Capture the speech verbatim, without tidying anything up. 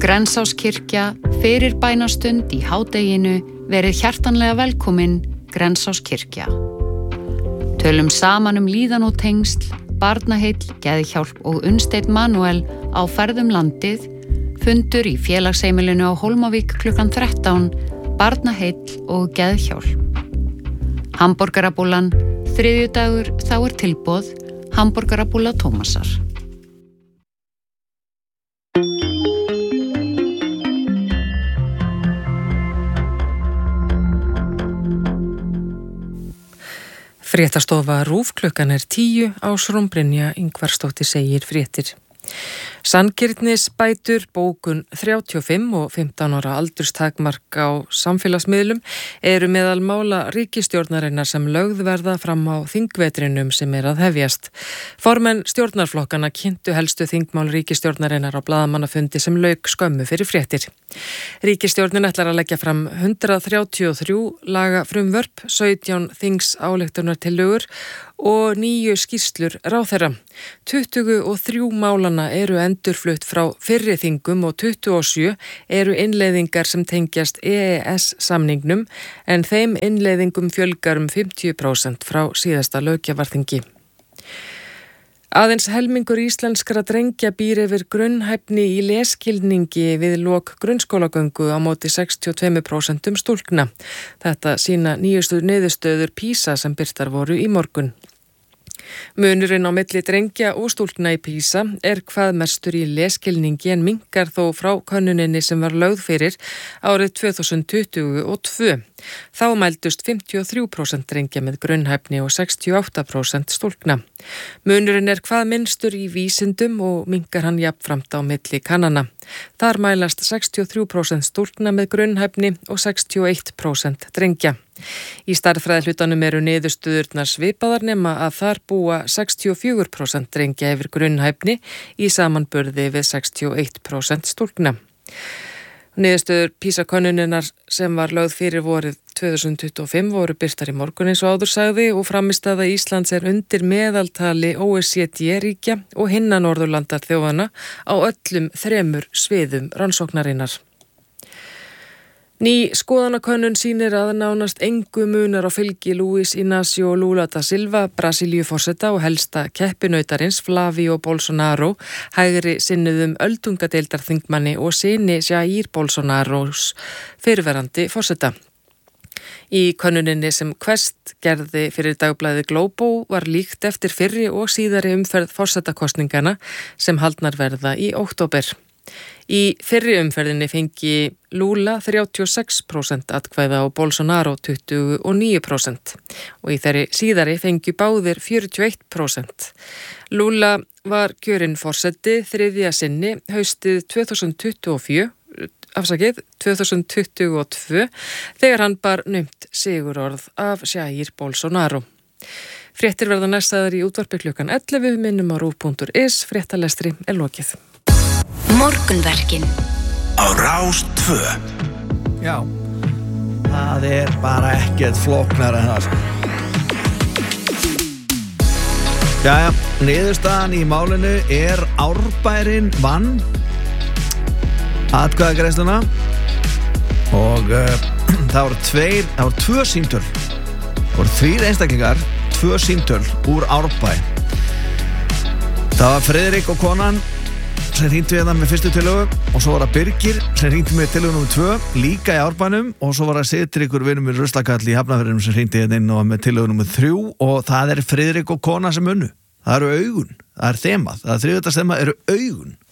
Grensáskirkja, fyrir bænastund í hádeginu, verið hjartanlega velkomin, Grensáskirkja. Tölum saman um líðan og tengsl, barnaheill, geðhjálp og Unnsteinn Manuel á ferðum landið, fundur í félagsheimilinu á Hólmavík klukkan þrettán, barnaheill og geðhjálp. Hamborgarabúlan, þriðjudagur, þá er tilboð, hamborgarabúla Tómasar. Fréttastofa RÚV klukkan er tíu, Ásrún Brynja Ingvarsdóttir segir fréttir. Sanngirnisbætur, bókun þrjátíu og fimm og fimmtán ára aldurstakmark á samfélagsmiðlum eru meðal mála ríkisstjórnarinnar sem lögð verða fram á þingvetrinum sem er að hefjast. Formenn stjórnarflokkana kynntu helstu þingmál ríkisstjórnarinnar á blaðamannafundi sem lauk skömmu fyrir fréttir. Ríkisstjórnin ætlar að leggja fram hundrað þrjátíu og þrjú lagafrumvörp, sautján þingsályktunartillögur og níu skýrslur ráðherra. tuttugu og þrjú málana eru endurflutt frá fyrri þingum og tuttugu og sjö eru innleiðingar sem tengjast E E S-samningnum en þeim innleiðingum fjölgar um fimmtíu prósent frá síðasta löggjafarþingi. Aðeins helmingur íslenskra drengja býr yfir grunnhæfni í lesskilningi við lok grunnskólagöngu á móti sextíu og tvö prósent stúlkna. Þetta sýna nýjustu niðurstöður PISA sem birtar voru í morgun. Munurinn á milli drengja og stúlkna í PISA er hvað mestur í lesskilningi en minnkar þó frá könnuninni sem var lögð fyrir árið tvö þúsund tuttugu og tvö. Þá mældust fimmtíu og þrjú prósent drengja með grunnhæfni og sextíu og átta prósent stúlkna. Munurinn er hvað minnstur í vísindum og minnkar hann jafnframt á milli kannana. Þar mælast sextíu og þrjú prósent stúlkna með grunnhæfni og sextíu og eitt prósent drengja. Í stærðfræðihlutanum eru niðurstöðurnar svipaðar nema að þar búa sextíu og fjögur prósent drengja yfir grunnhæfni í samanburði við sextíu og eitt prósent stúlkna. Niðurstöður PISA-könnuninnar sem var lögð fyrir vorið tvö þúsund tuttugu og fimm voru birtar í morgun eins og áður sagði og frammistaða Íslands er undir meðaltali O E C D-ríkja og hinna Norðurlandar þjóðana á öllum þremur sviðum rannsóknarinnar. Ný skoðanakönnun sýnir að nánast engu munar á fylgi Luis Inácio Lula da Silva, Brasilíuforseta og helsta keppinautarins Flávio Bolsonaro, hægri sinnuðum öldungadeildarþingmanni og syni Jair Bolsonaros fyrrverandi forseta. Í könnuninni sem Quest gerði fyrir dagblaðið Globo var líkt eftir fyrri og síðari umferð forsetakostningana sem haldnar verða í október. Í fyrri umferðinni fengi Lula þrjátíu og sex prósent atkvæða og Bolsonaro tuttugu og níu prósent og í þeirri síðari fengi báðir fjörutíu og eitt prósent. Lula var kjörinn forseti þriðja sinni haustið tvö þúsund tuttugu og fjögur, afsakið tvö þúsund tuttugu og tvö þegar hann bar naumt sigurorð af Jair Bolsonaro. Fréttir verða næstaðar í útvarpi klukkan ellefu, minnum á rúv punktur is, fréttalestri er lokið. Morgunverkin á Rás tvö. Já, það er bara ekkert flóknara en það. Jæja, niðurstaðan í málinu er Árbærinn vann atkvæðagreiðsluna og uh, það voru tveir, það voru tvö símtöl. Það voru þrír einstaklingar, tvö símtöl úr Árbæ. Það var Friðrik og konan sem hringdi við það með fyrstu tillögu og svo var það Birgir sem hringdi með tillögu númer tvö líka í Árbænum og svo var það Sigtryggur vinur með ruslakall í Hafnarfirðinum sem hringdi hérna inn og með tillögu númer þrjú og það er Friðrik og kona sem unnu. Það eru augun, það er þemað, það er þriðjudagsþema eru augun.